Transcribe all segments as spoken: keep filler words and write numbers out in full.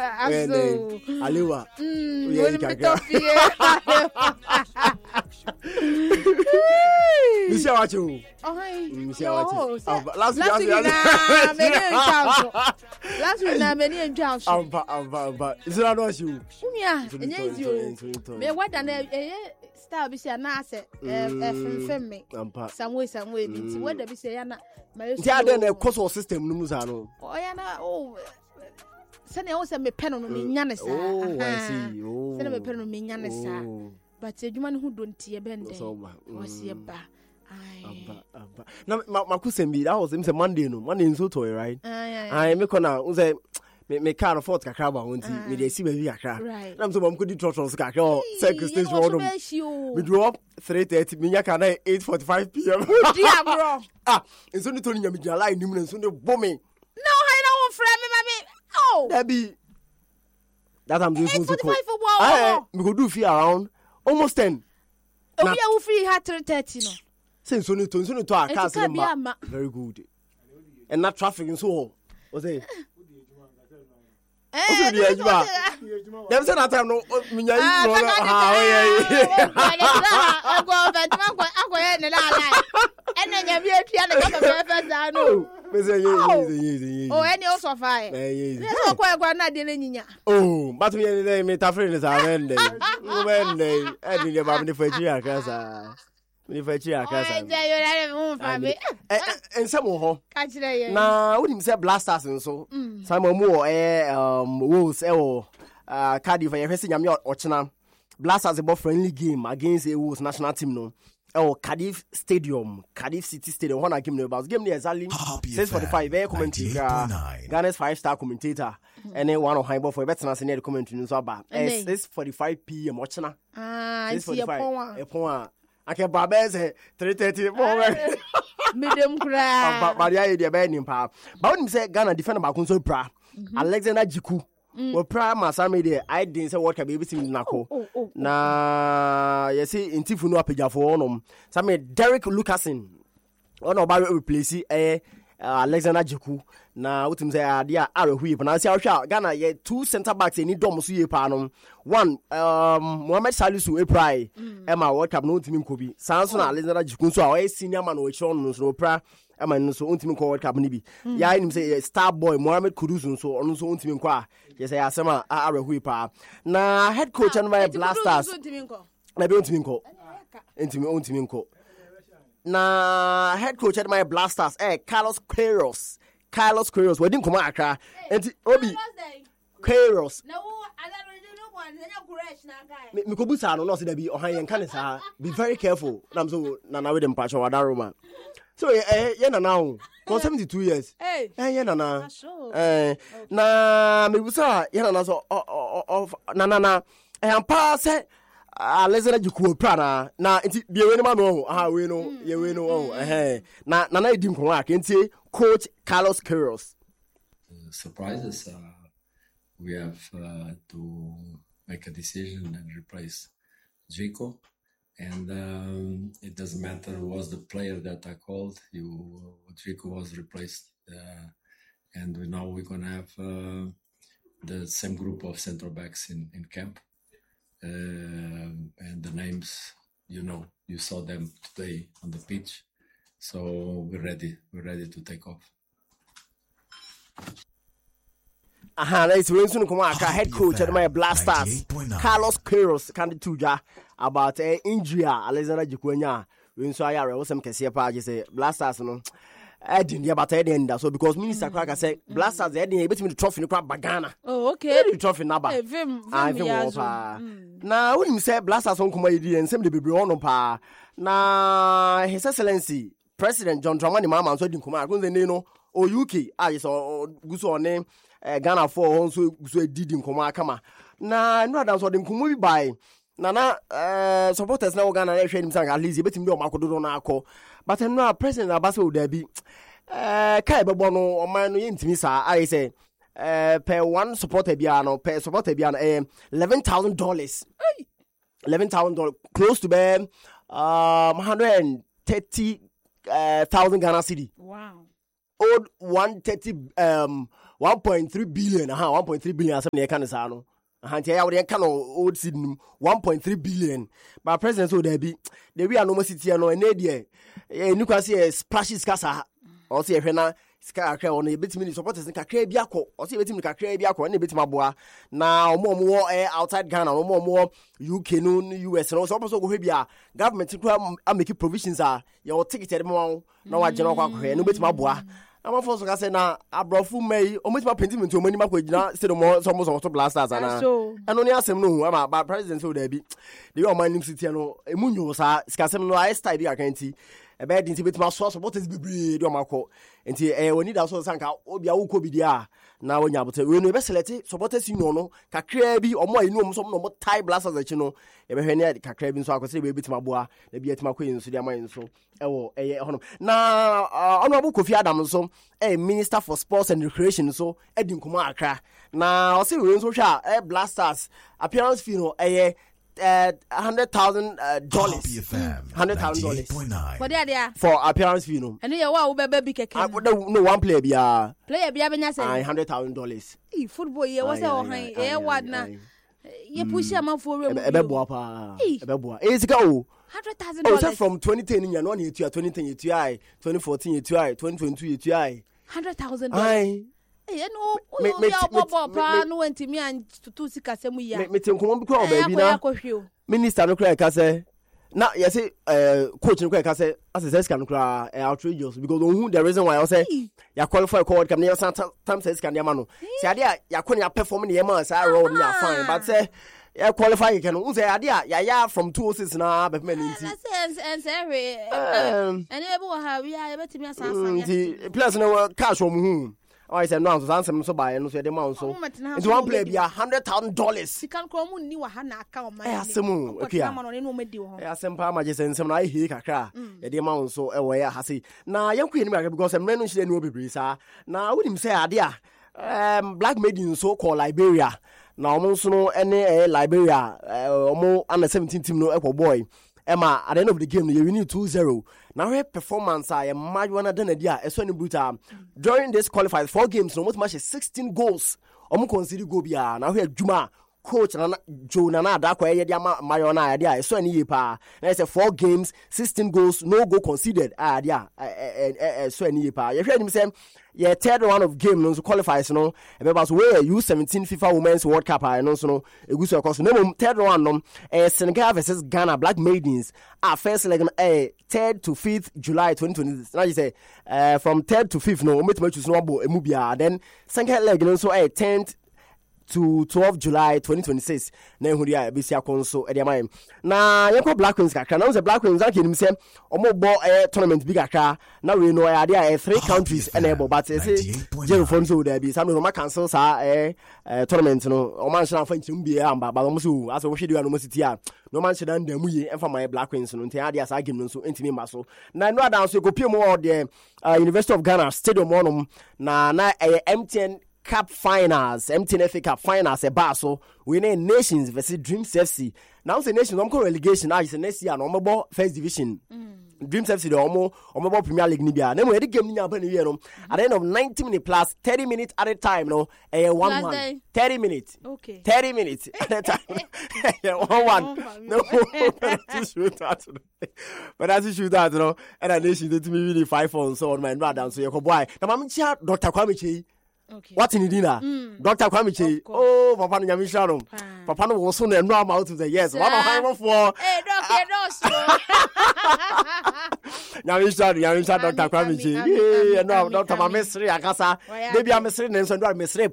aso Alewa mm yeah, Mister Wachu oh hi Mister Wachu last week na many chance last week na many chance amba amba amba is that not you umia enye ndio me wada na eh star bi se na ase efemfem me samwe samwe nti wada bi se ya na nti ade na course system no musa no oh ya na oh sene o se me pen no me nya ne sa oh I see oh sene me pen no me nya ne sa but ejuma no hu do nti e bende o se ba amba amba na makusem that was him say Monday no Monday so toy right ai me kona u say me me car no fort kakra ba wonti me dey see baby kakra na me so bam ko di trotros kakra o second stage road me drop three thirty me nya kana eight forty-five p m dia bro ah enso ni to ni nya me gina line ni mu enso ni bombing no hi na won frame me mami oh that be that I'm doing so cool ah me go do fee around almost ten obi a wo free ha three thirty no since so ni to so ni to aka say very good and not traffic and so o say eh di ejuma dem say that time no minya yi no ha o ye e go vet man ko akoye ne la la ene nya bi atua ne ka be fe za no me say ye ye ye oh any also fine eh ye ne so ko e gwa na de ne nyinya oh but me ne me ta free ne sa wende wende e di le ba me fa chi akasa me fa chi akasa eh je yo na me fa me eh ensem ho ka kire ye na wonim say blasters nso Simon mo eh um Wolves eh o ah Cardiff ye hwese nyame ochena blasters a friendly game against a Wolves national team no oh Cardiff Stadium Cardiff City Stadium one game no about game near exactly six forty-five eh commentator Ghana's five star commentator and then one of high ball for better na near commentary so about eh six forty-five p m ochena ah six forty-five e pon ake babese three thirty medium cry but but ya dey be nim pa but when say Ghana defender ba kun so pra Alexander Jiku we pra masame dey I didn't say what can be everything nako na you see intifu no apejafo onom some Derek Lucasen ono ba replace eh Alexander Jiku na utim say ade a arehu na say ahwa Ghana ye two center backs ni dom so ye pa no one um Mohamed Salisu Eprai Emma World Cup no utim nkobi sanso na Alexander Jiku so a senior man o chiro no so pra Emma no so utim nko World Cup ni bi ya nim say star boy Mohamed Kudus so ono so utim nko a ye say asema arehu pa na head coach and my Blasters na be utim nko entimi utim nko na head coach at my Blasters eh Carlos Queiroz Carlos Queiroz we didn't come akra enti obi Queiroz na wo ada no one na kuresh na guy me ko busa no no say da bi ohan yen kan sa be very careful na so na na we dem patch wada roma so eh ye na now for seventy-two years eh ye na na eh na me busa ye na na so na na na eh ampa say Alexander Jiku pra na nti bia we no ma no aha we no ye we no oh eh na na na edim ko aka nti coach Carlos Queiroz surprises uh, we have uh, to make a decision and replace Jiku and um, it doesn't matter who was the player that I called you Jiku was replaced uh, and we now we're going to have uh, the same group of center backs in in camp. Uh, and the names, you know, you saw them today on the pitch. So we're ready. We're ready to take off. Aha, let's win soon. Come on, head coach at my Blasters, Carlos Queiroz, can do about uh, injury. Alexander Jiku, we saw ya. We some can see a page say Blasters, no. I didn't hear about any end. So because Minister Cracker said Blasters, they didn't able to trophy in the Bagana. Oh, okay. The trophy number. I think now when you say Blasters on comedy and same the baby on pa. Na His Excellency President John Dramani Mahama so didn't come out. Because they know O U K. I saw Guso name Ghana for also so didn't come out. Come na no that's what them come by. Nana uh, supporters na Ghana na hwe nim san at least e betimi do makodo na akọ but no president Abasa wo da bi eh kai bebo no oman no yentimi sa I say eh per one supporter bia no per supporter bia no eh eleven thousand dollars eleven thousand dollars close to be um one hundred thirty thousand Ghana cedi. Wow. Old one hundred thirty um one point three billion aha one point three billion asem na yeka ne saa no aha ntia ya wo de yeka no old seed num one point three billion but president so there be the we anomo city no ene de e ni kwase splashes kasa o se ehwe na ska akra ono ebetimi ni supporters kakra bi akọ o se ebetimi kakra bi akọ na ebetimi aboa na omo omo outside Ghana omo omo U K no U S no so opo go hwe bia government ko make provisions are your ticket mo na wa je no kwa hwe no betimi aboa na ma force ka say na abrofu mai omo betimi pentiment omo ni makogina say no so mo so blasters ana eno ni asem no ama ba president so da bi the your man city no emunyo sa ska asem no I style bi akanti ebe di nti betima so so botes bibiri do makọ nti eh woni da so sanka obi awu ko bidia na wonya bote we no ebe select so botes union no kakra bi omo ayinu omo so no mo tie blasters achi no ebe hwe ne kakra bi so akose ebe betima boa na bi atima ko yin so dia man so ewo eye hono na ono abu Kofi Adam so eh minister for sports and recreation so edi nkomo akra na o se we so hwa eh blasters appearance fee no eh Uh, hundred thousand dollars, hundred thousand dollars for there for appearance fee, no. And you wow, baby, keke. No one player be a player be a benya say hundred thousand dollars. E football ye was a high eh what na. You push a man for a ebe boa pa ebe boa. E sika o hundred thousand dollars. Oh, from twenty ten in no you twenty ten you twenty fourteen you twenty twenty-two you hundred thousand dollars. Eh no, we we pa no ntimi an tutu sika semu ya. Me tenkomo bi kwa ba bi na. Minister no kra ka say na you say eh coach no kra ka say as say sika no kra outrageous because who the reason why I say ya qualify for World Cup na time say sika na no. Say ade a ya ko na perform na yema say role na fine but say ya qualify you can who say ade a ya ya from two oh six na be me nti. And and say and e bo ha we ya betimi asansan ya. Plus no cash o mu I said no, so answer so by no so the man so. It's one player be a hundred thousand dollars. You can come ni wa ha na aka o man. Eh asemu okay. Eh asempa ma je sensem na ehi kakra. E de man so e wo ya ha se. Na yanku ni ma because em no hire ni obibiri sa. Na wonim say ade a um black maiden so called Liberia. Na omo so no ene Liberia omo under seventeen team no e boy. Emma at the end of the game you win two zero. Now her performance I am marijuana than a dia so brutal. During this qualified four games no much sixteen goals. Omo consider go bia. Now here Juma coach na Joe Nana da kwa ye dia marijuana dia so any pa. Na say four games sixteen goals no goal conceded. Ah dia so any pa. You hear him say yeah, third round of game no so qualifies no e be baso where U seventeen FIFA Women's World Cup I no so no eguso akos no third round no eh Senegal versus Ghana Black Maidens ah first leg no eh third to fifth July twenty twenty. Now you say uh, from third to fifth no meet matches no bo emu bia then second leg no so eh tenth to twelfth July twenty twenty-six na ehuri a be sia konso e de amai na yeko Black Queens kakra na say Black Queens akenim say omo bo eh tournament bi kakra na we no ade a three countries and able but say zero from so there be some no ma cancel sa eh tournament no o man shira fa nchim bi amba ba mo so as wo hwede no city a no man shira ndam yi emfa my Black Queens no ntia ade asa game no so entimi ma so na no adan so ko pie mo the University of Ghana Stadium onum na na M T N Cup Finals, M T N F A Cup Finals, a bar so winning Nations versus Dreams F C. Now the Nations, I'm calling relegation. Now it's next year, no more first division. Mm. Dreams F C, the Omo, Omo Premier League Nibia. Then we had the game in Japan, you know, at the end of ninety minutes plus thirty minutes at a time, no, a one one, thirty minutes, okay, thirty minutes at a time, yeah, one one, no, penalty shootout, but as you shoot that, you know, and a nation that me really five on so on my brother, so you go boy. Now, I'm chat Doctor Kwame. Okay. What in dinner? Mm. Doctor Kwame. Oh, Papa Nyamisharon. Ah. Papa no was soon and no amount to the yes. What a high for. Hey, Doctor Nyamisharon, Nyamisharon, Doctor Kwame. Yeah, no, Doctor Mamesri, Akasa. Maybe I'm a Sri and Sandra Mesre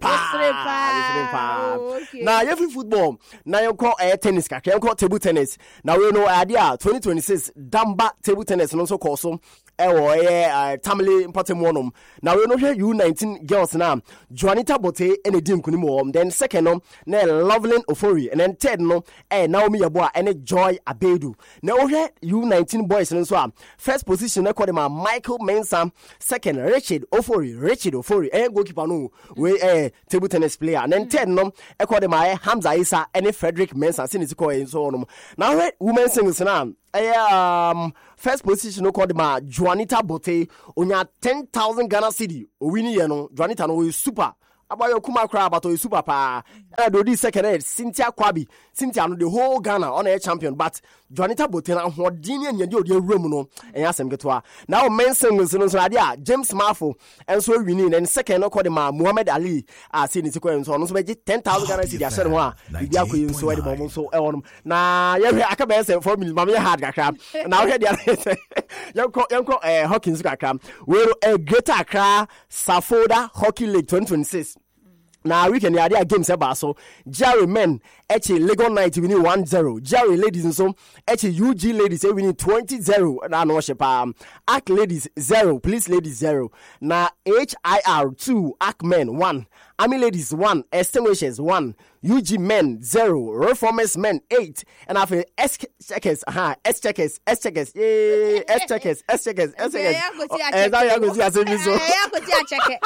Pa. Now, every football. Now you call air tennis, you call table tennis. Now we know idea twenty twenty-six Damba table tennis and also call some. Ewo eh Tamale important one. Now we know here U nineteen girls now. Juanita Bote and a dim kunimo. Then second no, na Loveland Ofori. And then third no, eh Naomi Yabua and Joy Abedu. Now here U nineteen boys and so first position I call them Michael Mensah. Second Richard Ofori, Richard Ofori. Eh goalkeeper no, we eh table tennis player. And then third no, I call them Hamza Isa and Frederick Mensah. Since call and so on. Now here women singles now. Um, first position no called ma Juanita Bote onya ten thousand Ghana cedi o wini ye no Juanita no we super abayo kuma kra but o super pa and do this second Cynthia Kwabi Cynthia no the whole Ghana on a champion but Juanita Botena hodini and you the room no and yasem getwa now mention is no so adia James Marfo and so winning and second no call the Muhammad Ali as in sequence so no so ten thousand Ghana cedi asen ho a bia ko so e bomb so e won na ye aka be say four minutes mama hard kakra na we dia yanko yanko eh Hawkins kakra we a Greater Accra Safoda Hockey League twenty twenty-six. Now we can hear their games about so Jerry men actually Legon Night winning one zero. Jerry ladies and so actually U G ladies say winning twenty zero. Now no worship um A C ladies zero, police ladies zero. Now H I R two, A C men one, Army ladies one, extinguishers one, U G men zero, reformers men eight, and after S checkers, aha, S checkers, S checkers, yeah, S checkers, S checkers, S checkers. Eh, now you go see as a so. Yeah, go see a check.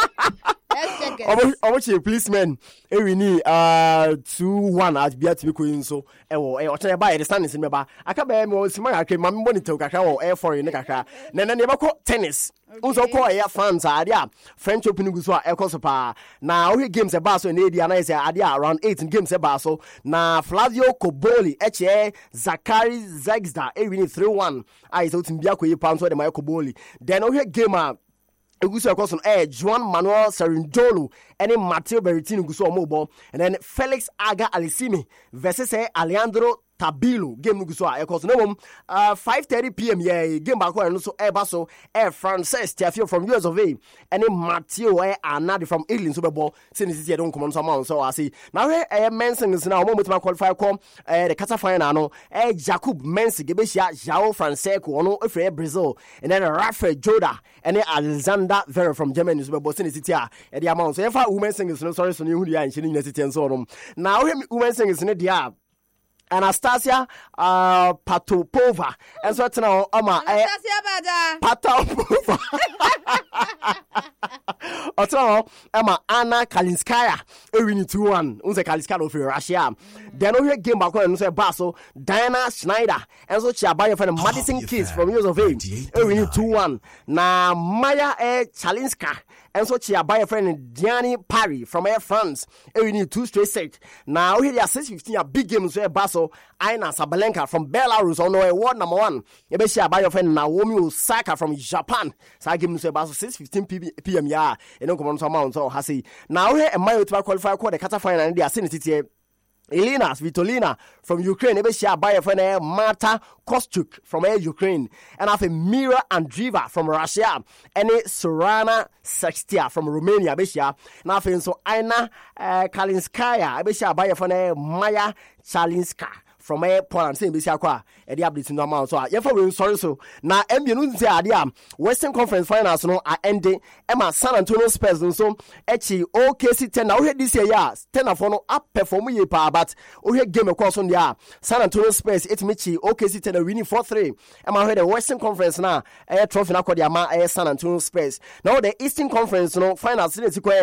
How much policemen? We need uh two one at Beat Queen so. Eh, eh, buy the standings in me ba. I can't buy more. Simon, okay, my money to Kaka or air for you, Kaka. Then I never call tennis. Also call air fans idea. French Open Guswa air cosopa. Now we games about so in India and I say idea around eight games about so. Now Flavio Koboli, H A Zachary Zegda, eh, we need three one. I thought in Biako pounds where the Michael Koboli. Then we game up. Egusi akoso eh Juan Manuel Serindolo and Matteo Berrettini guso omobo and then Felix Aga Alisimi versus eh Alejandro Tabilo game nuguso a ekoso no mom uh five thirty p.m. yeah game back and so eh baso eh Frances Tiafio from U S of A and Matteo eh Anadi from Italy so bebo since this year don't come on some so I see now eh Mensing is now moment qualify come eh the quarter final no eh Jacob Mensing gebeshia João Francisco ono efre Brazil and then Rafael Joda and Alexander Vera from Germany so bebo since this year eh the amount so if women sing is no sorry so you here in university and so on now women sing is in the Anastasia uh, Patopova and so now Ama Anastasia Patopova Oto Emma Anna Kalinskaya Ewini two one unse Kalinskaya of Russia then we game back and say Baso Diana Schneider and so she buy for Madison Kids from U S of A Ewini two one na Maya E Chalinska and so she buy a friend Diani Parry from Air France Ewini two straight set now we here six fifteen a big game so Baso Aina Sabalenka from Belarus on no award number one ebe she buy a friend Naomi Osaka from Japan so game so Baso six fifteen p.m. yeah e no come on some amount so hasi now here and my to qualify for the quarter final and they are seeing it here Elena Svitolina from Ukraine ebe she buy a friend Marta Kostyuk from Ukraine and have a Mira Andreeva from Russia and a Sorana Sextia from Romania ebe she now so Aina uh, Kalinskaya ebe she buy a friend Maya Chalinska from a Poland saying Bisia Qua, a diablit in the amount. So, if we sorry so now, M. You say, idea Western Conference Finals no are ending. Emma San Antonio Spurs and so Echi O K C ten. Now, we this year, yeah, ten of one up performing ye power, but we had game across on the San Antonio Spurs, it's Michi O K C ten winning four three. Emma heard the Western Conference now, a trophy now called the Ama San Antonio Spurs. Now, the Eastern Conference no finals,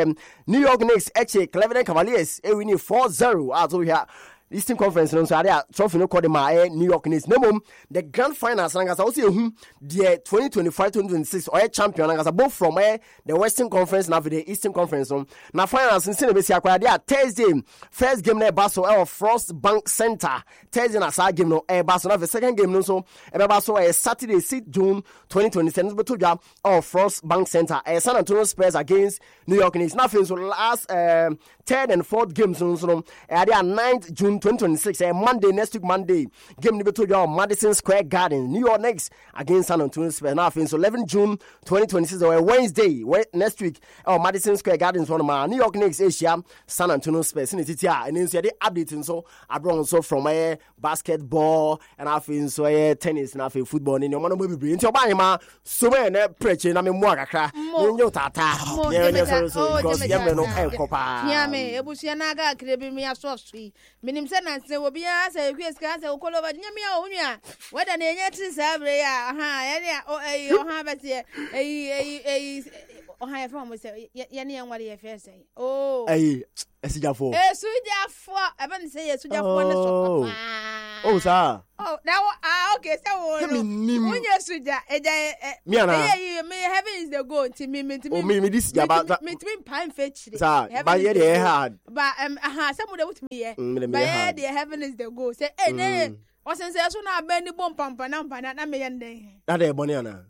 New York Knicks, Echi Cleveland Cavaliers, a winning four zero. As we have. Eastern Conference no so area trophy no call them eh New York Knicks. No mom the grand finals nangasa also ehun the twenty twenty-five twenty twenty-six or champion nangasa both from eh the Western Conference na the Eastern Conference no. Na finals in be see akwa there Thursday first game na Baso eh Frost Bank Center. Thursday na sa game no eh Baso na the second game no so eh Baso eh Saturday sixth June twenty twenty-seven but to oh Frost Bank Center eh San Antonio Spurs against New York Knicks. Na so last uh, third and fourth games no so eh there ninth June twenty twenty-six eh, Monday next week Monday game to you on Madison Square Garden New York Knicks against San Antonio Spurs. Now so eleventh June twenty twenty-six or Wednesday next week oh Madison Square Garden one of my New York Knicks Asia San Antonio Spurs in it and then so they updating so abroad so from eh, basketball and I feel so eh, tennis and I feel football in your money be into buy ma so many preaching na me mo akra nyo tata yeah so so because yeah me no e kopa yeah me ebusia na ga krebi me aso sui minim se na se obi a se kweska se okoloba nyame a onua wada na enye ti sabre ya ha ya ne o eh o ha bete eh eh eh o ha ya fam se ya ne enware ya fe se oh eh esijafo esujafo eba ne se esujafo ne so oh sa oh now ah okay, so me nim. When you suja, eja me ana. Yeah, me heaven is the goal. To me, me, oh me me this jaba. Me, me, pine fetch. Sir, but yeah, they hard. But um, aha, some of them with me. But yeah, the heaven is the goal. Say, hey, ne. Osen say so na bend bomb pampa na pampa na me yende. That dey money ana.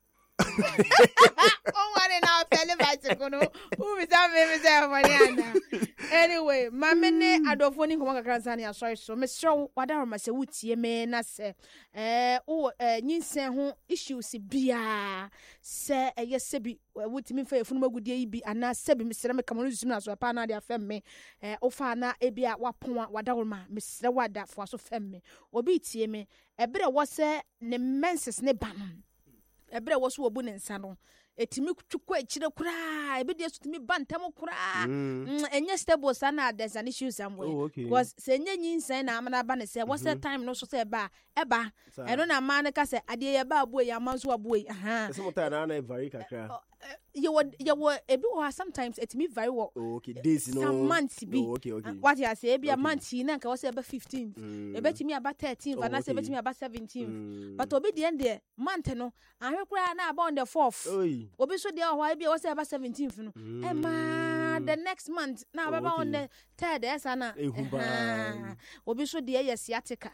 Oh, what now? Tell him I say, "Kono, who is that? Me say, money." Anyway, my mene adofoni kuma kakransa ni asori so. Me sure wada ma se wutie me na se eh o nyinsen ho issues bia se eye se bi wutimi fa efunu magudie yi bi ana se bi me sere me kamano zusum na so pa na de afem me eh ofa na ebia wapon wada ma me sere wada fo so fem me obi tie me ebere wo se ne menses ne ban ebre wo so obu ne nsa no etimi twukwa ekire kura ebi de sutimi bantam kura enye stable sana there's an issue somewhere because se enye nyinsan na amana ba ne se wo se time no so se ba eba eno na ma ne ka se ade ye ba abu ya manso abu aha se mota na na very kakra you would you would ebi wo sometimes etimi very well okay days no some months bi okay okay what you say ebi a month na ka wo se ba fifteenth ebetimi aba thirteenth na se ebetimi aba seventeenth but obi de end month no ahwe kura na aba on the fourth obi so there why be was about seventeenth no eh ma the next month na baba on the third yes na obi so there yes yatika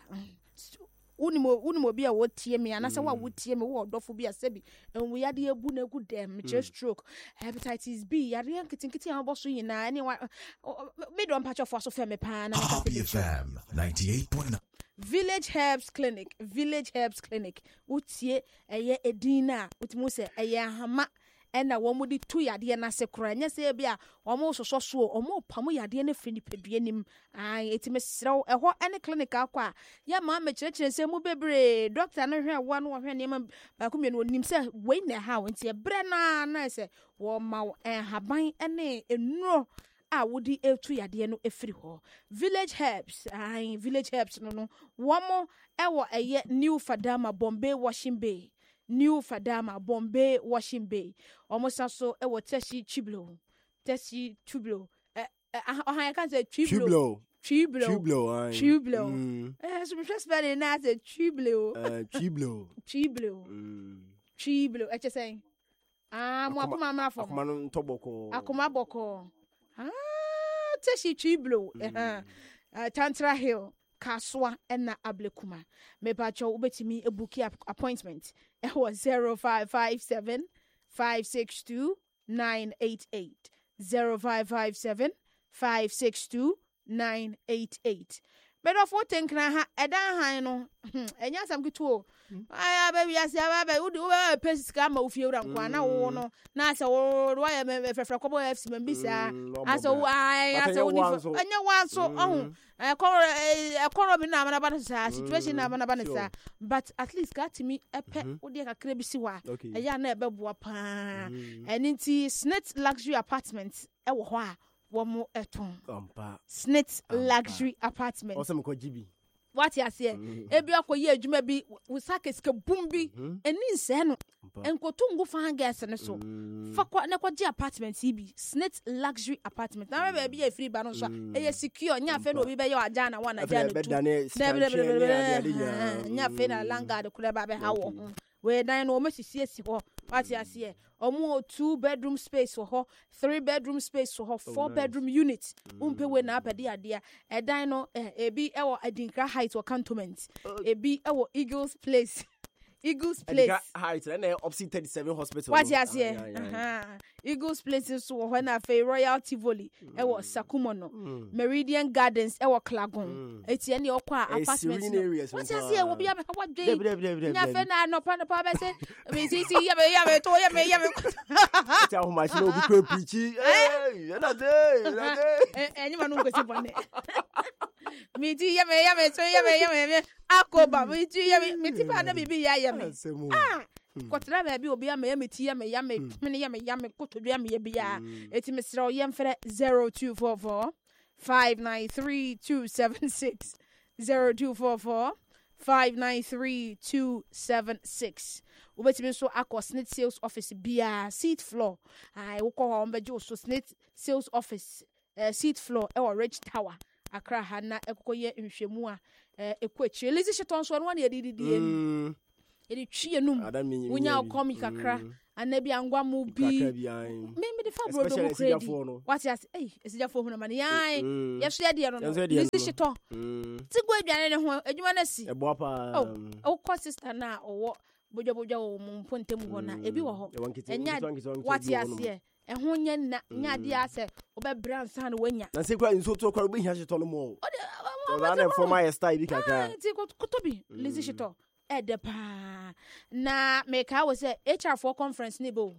unimo unimo bi a wotie me anase wa wotie me wo odofo bi asebi enwu yade ebu na egu dem chest stroke hepatitis B yade nkitinkiti an boso yina ani me don patch of so fe me pa na Happy F M ninety-eight point nine Village Herbs Clinic Village Herbs Clinic utie eye edina utimu se eye hama ena wo mu di tu yade na se kora nya se bia wo mu soso so o mu pam yade na fri ni pedua nim ai etime srew eho ene clinic akwa ya ma ma kirekire se mu bebre doctor no hwe wo no hwe ne ma ba ko me no nim se we na ha won tie bre na na se wo ma en haban ene enuro a wodi etu yade no efiri ho Village Herbs ai Village Herbs no no wo mo ewo eye New Fadama Bombay Washing Bay New Fadama Bombay Washing Bay almost so e wo Teshi Chiblo Teshi Chiblo eh I can say Chiblo Chiblo Chiblo Chiblo eh so me just very na say Chiblo eh Chiblo Chiblo Chiblo e che say ah mo akoma ma fo akoma no ntoboko akoma boko ah Teshi Chiblo eh Tantra Hill Kaswa ena ablekuma me bacho ubetimi ebuki appointment e was zero five five seven five six two nine eight eight zero five five seven five six two nine eight eight but of what think na ha edan han no enya sam kitu aya baby asia baba udi we pesi ka ma ofie ura nkwa na wo no na asa wo wo ya me frefre kobo F C membisa asa wo aya asa wo ni enya wanso ohun e koro e koro bi na amana ba sa situation na amana ba sa but at least got me epe udi kakra bi si wa eya na ebeboa pa eninti Snit Luxury Apartments e wo ho a wo mo eton Snit Luxury Apartments awesome ko G B what you say ebi akoye adwuma bi usake sika bumbi eni nse no enkotungu fan gas ne so fa kwa ne kwaje apartment bi Snit Luxury Apartment na ba bi e free ba no so e secure nya fe no obi be ye waja na wana ja no tu nya fe na landlord kula ba be ha wo ho we dan no o mesisi esi ho what you say omo two bedroom space for her, three bedroom space for her, four oh, nice. bedroom unit. Umpe we na apedi adia. E dan no ebi ewo Adinkra Heights or Cantonment. Ebi ewo Eagles Place. Eagles Place. Adinkra Heights and then opposite thirty-seven hospital. What you say? Uh-huh. Eagles Place so when na fe Royal Tivoli. Ewo Sakumo no. Meridian Gardens ewo Klagon. Eti ene okwa apartment. What you say? Wo bi am what day? Nya fe na no pa no pa be say. Me si si ya me ya me to ya me ya me. Tell who machine obi ko preach. Eh, na dey, na dey. Enyi ma no go si bone. Me ti ya me ya me to ya me ya me. Akoba me ti ya me me ti pa na bibi ya ya me. Ah. Kotra ba bi obi ya me me ti ya me ya me me ya me ya me kotodu ya me ya bi ya. Eti me sra o yem fere zero two four four five nine three two seven six zero two four four five nine three two seven six. Ubetimi so akọ Snit sales office bia seat floor. Ai wo ko ho mbeje so Snit sales office uh, seat floor e o Rich Tower. Accra ha na ekokoye nhwemu a eh ekwachi Lizzy Shiton so no one yedididie Mm. edi twie num Adam mi. wonya comic kakra anabi angwa mu bi me me de fa brodo mu credit what yes eh esijafo hu na mane yan yeso ye de no Lizzy Shiton ti go aduane ne ho adwuma na si e bo pa oh o ko sister na owo bojo bojo wo mu pontem ho na ebi wo ho enya what yes ye ehun nya na nya de ase obebra nsa na wanya na se kwa nso to kwa obi hia Shiton mo o da na former style bi kaka ti ko tobi Lizzy Shiton edepa na make I was a H R four conference ni bo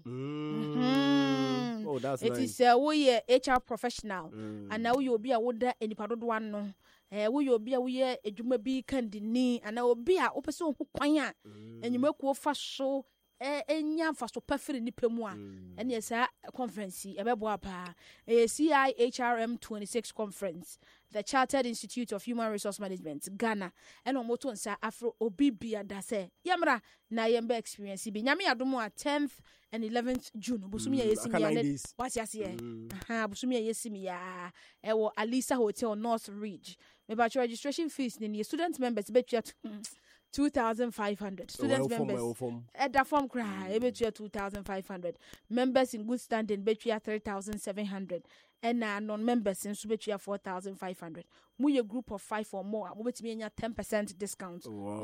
mm oh that's nice it is uh, we H R professional and now you obi a woda enipa dodo ano eh we obi a we adwuma bi kandini and obi a opese ho kwan a enyuma ku fa so eh enya fa so pafiri ni pemu a ene esa conference e be boa pa eh C I H R M twenty-six conference, the Chartered Institute of Human Resource Management Ghana and omoto nsa afro obi bia da se yamra na yemba experience bi nyame adomo a tenth and eleventh June busumi ya yesimi ya what ya se aha busumi ya yesimi ya e wo Alisa Hotel North Ridge me ba registration fees ni student members betwa two thousand five hundred student well, members at the form cry betwa two thousand five hundred members in good standing betwa three thousand seven hundred and uh, non-members in Subetria four thousand five hundred. We a group of five or more. We bet me ten percent discount. Wow.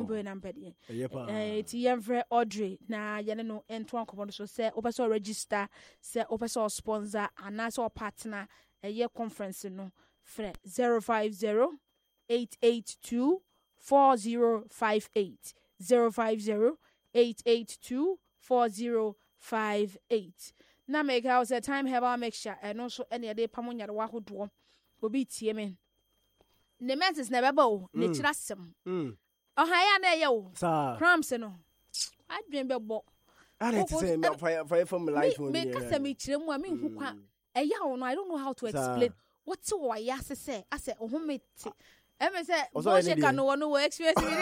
It's every Audrey. Na you know, and one common so say, open register, say open sponsor, and also partner a year conference. No, fre zero five zero eight eight two four zero five eight zero five zero eight eight two four zero five eight. Na make house a time herbal mixture and also any day pamonya wa hodo obi tie me ne menses na beba ne kirasem mm ohaya na ye wo cramps no adwen bebo are it say me fire fire from life me me kasa me kire mu a me hu kwa eya wo no I don't know how to explain what to wa ya se say ase ohomete e me say bo she ka no no experience me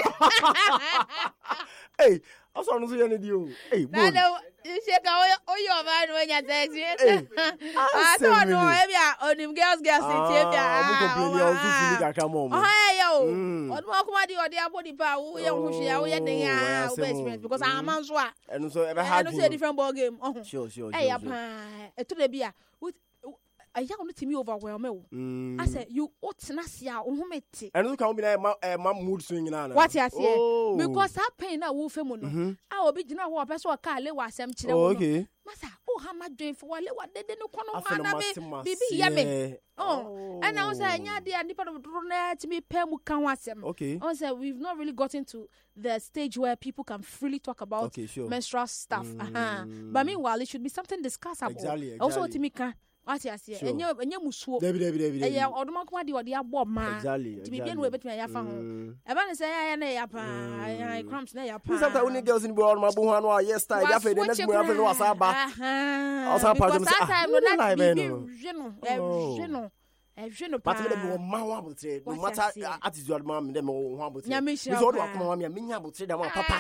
hey also no so ye ne di o hey na no she ka o yo ba no nya experience ah so no e bia onim girls girls tie bia ah mo complain o so fili ka ka mo oh hey yo odmo akoma di odi abodi pa wo ye hu hwe wo ye den ya wo experience because am so a eno so e be hard eno so different ball game oh sure sure hey ya pa e to de bia aya no timi overwhelm me I said you otna sia ohomete eno ka wo bi na ma mood swing na na what ya say because that pain na wo femu no a obi gina ho opeso ka le wa asem kire wo no masa o ha ma dwen fo wale wa dede no kono ha na be bibi ya me oh and I was say nya de anipa do na timi pay mu kan wasem okay I said we've not really gotten to the stage where people can freely talk about okay, sure. menstrual stuff mm. uh-huh. But meanwhile it should be something discussable exactly, exactly. Also timi kan what you say enye enye musuo debi debi debi debi eh oduma kuma di odi abo ma exactly ti bibia no ebetuma ya fa ho e ba ne say ya na ya pa ai cramps na ya pa sometimes when girls in bo oduma bo ho anu yes style ya fe the next mo ya fe no asaba also part of that time no na bibi jeno e jeno e jeno pa but me ma ho abotre no matter attitude ma me dem ho abotre so so do akoma ma me nya abotre dem papa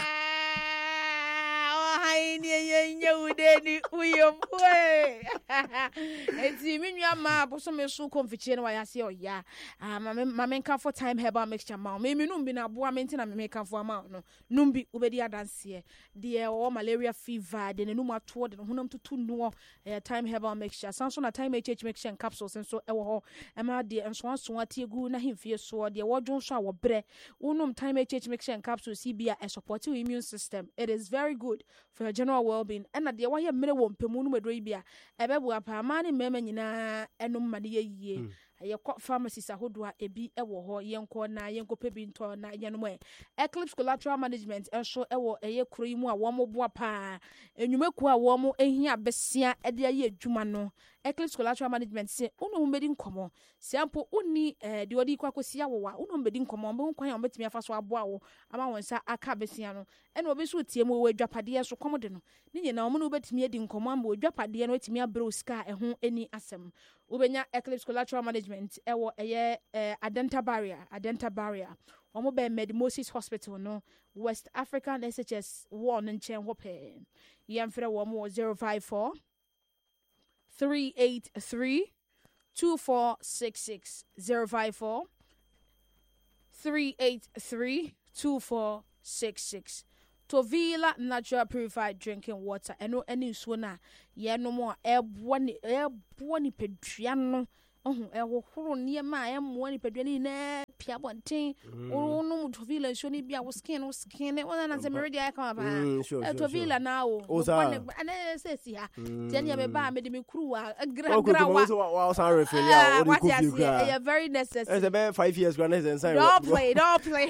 ni yenye udeni uyo boy enti minwa ma boso me so konfichie na waya se oya ah mama mama nka for time herbal mixture ma me minum bi na boa menti na me nka for ma no numbi ubedi adanse de o malaria fever de nenum ato de honam tutu no time herbal mixture sanso na time H H mixture capsules nso e wo ho e ma de enso anso atiegu na hemfie so de wodwon so a wo bre unum time H H mixture capsules C B a support your immune system. It is very good for your general well-being and na de wa ye mere wo mpemu no medro bia e be bua pa ma ne mema nyina enum ma de ye ye pharmacies ahodo a ebi e wo ho yenko na yenko pebi nto na yenom e Eclipse Collateral Management enso e wo eye kuro yi mu a wo mo boa pa enwumeku a wo mo ehia besia e de aye adwuma no Eclipse Collateral Management se unu mbedi nkomo siampo uni eh de odi kwakosia wo wa unu mbedi nkomo mbe nkwan ya mbetimi afa so aboa wo ama wonsa aka besia no ene obi so tie mu wo adwapade so komode no ni nyina wo no betimi edi nkomo amba adwapade no etimi abro sika eho eni asem ubenya Eclipse Collateral Management ewo eye eh, Adenta Barrier Adenta Barrier omo be Medimosis Hospital no West African S H S one nchen hope yemfre wo mo zero five four three eight three two four six six zero five four three eight three two four six six. Tovila natural purified drinking water. Eno any swana ye no more air one air one pedriano. Oh, I will hold near my am one pedrini ne piabontin. Oh, no, Tovila and Shoni be our skin or skin. It wasn't as a meridia come up. Tovila now. Oh, and I says, yeah, then you may buy me crew a grand what is very necessary. It's about five years granted inside. Don't play, don't play.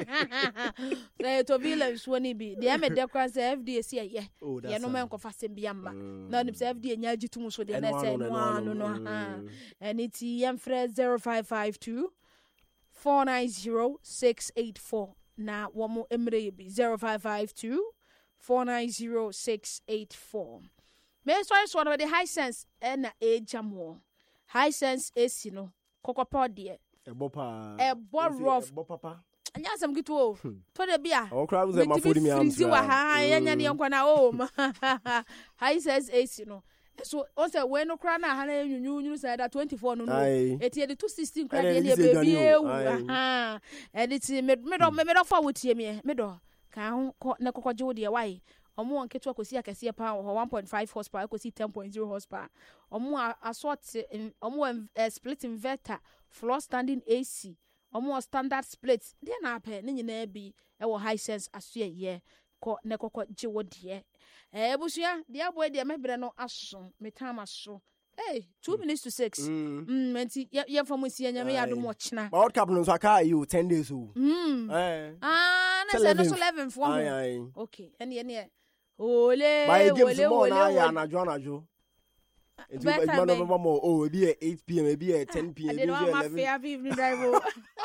Tovila and Shoni be the Ahmed Decras F D A C. Yeah, yeah, no man can fast in Biamba. None of F D A and Yajitum so the next one, no, and it's zero five five two four nine zero six eight four. Now one more emre be zero five five two four nine zero six eight four. Me so I sort of the high sense and a jamo. High sense is you know kokopod de. E bopa. E bo rough. Papa. Anya some gitu o. To the bia. O crowd was my food me am. Frizi wa ha anya ne nkwa na o. High sense is you know. So also when no cry na hana nyunyu nyunu say that twenty-four no no eti e two sixteen cry dey e baby ewu aha and it me me do me do for wotie me me do kan ho na kokoje wo de why omo won ketu akosi akese pa one point five horsepower akosi ten point zero horsepower omo asort omo split inverter floor standing A C omo standard split dey na pa ne nyina bi e wo high sense aso ye ko ne kokoje wo de eh busuya dia boy dia mebre no aso me time aso eh two minutes to six mm menti ye from si anyame ya do mo china World Cup no so aka you ten days o mm eh ah na say no so eleven for me okay ene ene ole by games more na ya na jo na jo It's one of them more oh be at eight p m e be at ten p m e be at eleven evening drive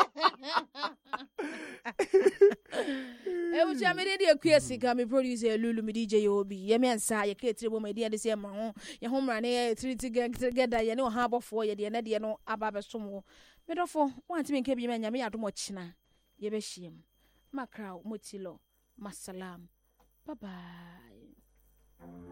e wucha me dey akuasi ka me producer Lulu me D J Obi ye me nsa ye ka tire bo me dey dey say ma ho ye ho mra ne treat together ye ne ho abofo ye dey na dey no aba be som wo me dofo wanti me nke bi me nya me yado mo china ye be hiem makra motilo masalam bye bye.